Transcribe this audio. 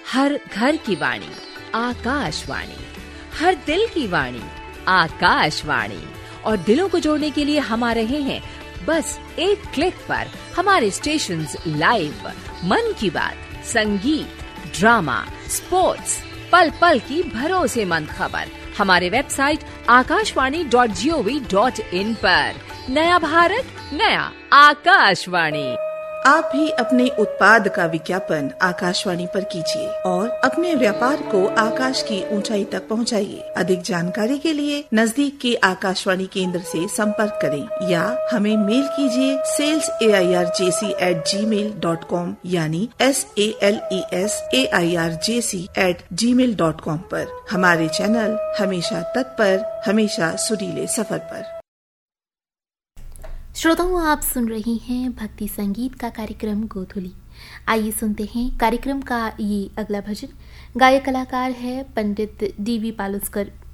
हर घर की वाणी आकाशवाणी, हर दिल की वाणी आकाशवाणी। और दिलों को जोड़ने के लिए हम आ रहे हैं बस एक क्लिक पर। हमारे स्टेशंस लाइव, मन की बात, संगीत, ड्रामा, स्पोर्ट्स, पल पल की भरोसेमंद खबर हमारे वेबसाइट akashvani.gov.in पर। नया भारत, नया आकाशवाणी। आप भी अपने उत्पाद का विज्ञापन आकाशवाणी पर कीजिए और अपने व्यापार को आकाश की ऊंचाई तक पहुंचाइए। अधिक जानकारी के लिए नजदीक के आकाशवाणी केंद्र से संपर्क करें या हमें मेल कीजिए salesairjc@gmail.com यानी salesairjc@gmail.com पर। हमारे चैनल हमेशा तत्पर, हमेशा सुरीले सफर पर। श्रोताओं, आप सुन रही हैं भक्ति संगीत का कार्यक्रम गोधुली। आइए सुनते हैं कार्यक्रम का ये अगला भजन। गायक कलाकार है पंडित डी.वी. पालुस्कर।